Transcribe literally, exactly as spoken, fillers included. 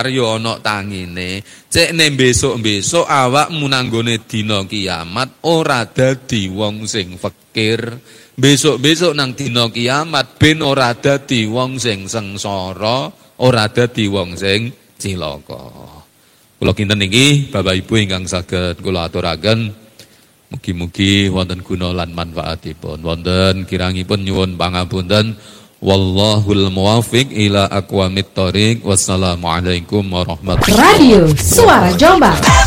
ikhtiar ya ana tangine. Cek nek besok-besok awakmu nanggone dina kiamat ora dadi wong sing fakir. Besok-besok nang dina kiamat ben ora dadi wong sing sengsara, ora dadi wong sing cilaka. Kula kinten niki Bapak Ibu ingkang saged kula aturaken mugi-mugi wonten guna lan manfaatipun. Wonten kirangipun nyuwun pangapunten. Wallahul muwaffiq ila aqwamit thoriq. Wassalamualaikum warahmatullahi wabarakatuh. Radio Suara Jombang.